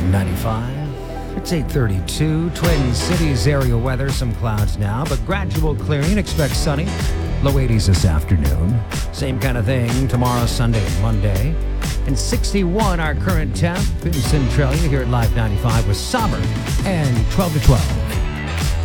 95. It's 8:32. Twin Cities area weather, some clouds now, but gradual clearing. Expect sunny. Low 80s this afternoon. Same kind of thing tomorrow, Sunday and Monday. And 61 our current temp in Centralia here at Live 95 with Sommer and 12 to 12.